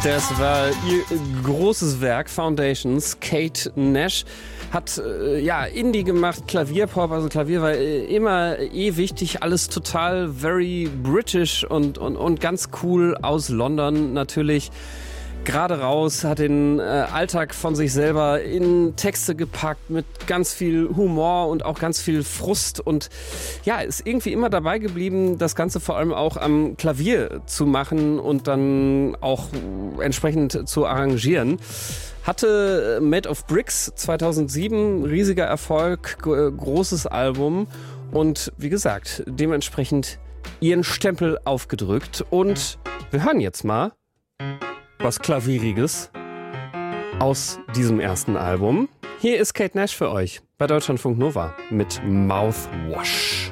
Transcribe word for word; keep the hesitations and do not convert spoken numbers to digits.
Das war ihr großes Werk, Foundations. Kate Nash hat äh, ja Indie gemacht, Klavierpop, also Klavier war äh, immer eh wichtig, alles total very British und, und, und ganz cool aus London natürlich. Gerade raus, hat den äh, Alltag von sich selber in Texte gepackt mit ganz viel Humor und auch ganz viel Frust und ja, ist irgendwie immer dabei geblieben, das Ganze vor allem auch am Klavier zu machen und dann auch entsprechend zu arrangieren. Hatte Made of Bricks zweitausendsieben, riesiger Erfolg, g- großes Album und wie gesagt, dementsprechend ihren Stempel aufgedrückt und wir hören jetzt mal was Klavieriges aus diesem ersten Album. Hier ist Kate Nash für euch bei Deutschlandfunk Nova mit Mouthwash.